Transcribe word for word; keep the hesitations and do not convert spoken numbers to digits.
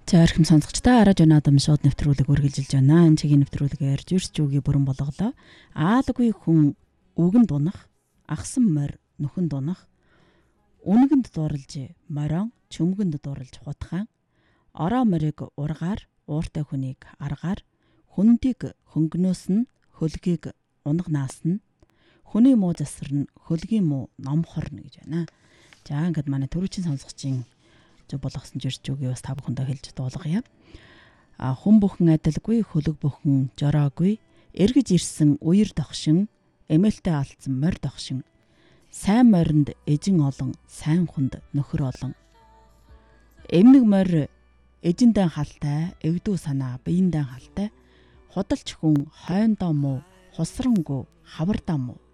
За орхим сонсогчдаа араж өнөөдөр шууд нэвтрүүлэг үргэлжилж байна. Энэ чигийн нэвтрүүлгээр жирс жүүгийн бүрэн болголоо. Аалгүй хүн үгэн дунах, ахсан морь нөхөн дунах, үнгэнд дурлж морон, чөмгөнд дурлж хутгаан, ороо морийг ургаар, ууртай хүнийг аргаар, хүндийг хөнгнөөс нь хөлгийг унаг наасна, хүний муу засвар нь хөлгийн муу ном хорно гэж байна. За ингээд манай төрүүчийн сонсогчийн зөв болгосон жирс жүүгийг бас та бүхэндээ хэлж дуулгая. А хүн бүхэн адилгүй, хөлөг бүхэн жороогүй, эргэж ирсэн үер догшин, эмээлтэй алдсан морь догшин, сайн моринд эжин олон, сайн хүнд нөхөр олон. Эмнэг морь эжиндээ халтай, эвдүү санаа биендээ халтай, худалч хүн хойндоо муу, хусрангүй хавардаа муу.